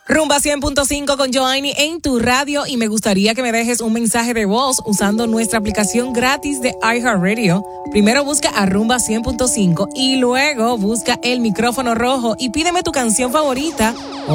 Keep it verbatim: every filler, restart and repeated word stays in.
Rumba cien punto cinco con Joanny en tu radio y me gustaría que me dejes un mensaje de voz usando nuestra aplicación gratis de iHeartRadio. Primero busca a Rumba cien punto cinco y luego busca el micrófono rojo y pídeme tu canción favorita o